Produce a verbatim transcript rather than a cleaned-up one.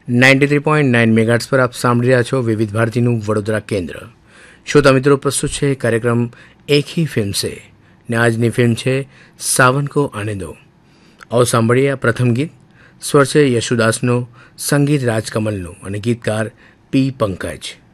Ninety three point nine મેગાટ્સ પર આપ સાંભળી રહ્યા છો વિવિધ ભારતીનું વડોદરા કેન્દ્ર. શ્રોતા મિત્રો, પ્રસ્તુત છે કાર્યક્રમ એક હી ફિલ્મ સે ને આજની ફિલ્મ છે સાવન કો આને દો. આવો સાંભળીએ આ પ્રથમ ગીત. સ્વર છે યશુદાસનો, સંગીત રાજકમલનું અને ગીતકાર પી પંકજ.